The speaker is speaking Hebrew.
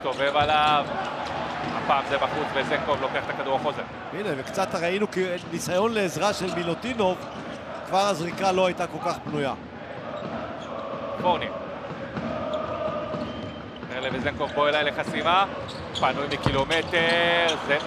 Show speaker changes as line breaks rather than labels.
סובב עליו, הפעם זה בחוץ וזנקוב לוקח את הכדור החוזר.
הנה, וקצת ראינו ניסיון לעזרה של מילוטינוב, כבר הזריקה לא הייתה כל כך פנויה.
פורניר. ארלה וזנקוב בוא אליי לחסימה, פנוי מקילומטר, זה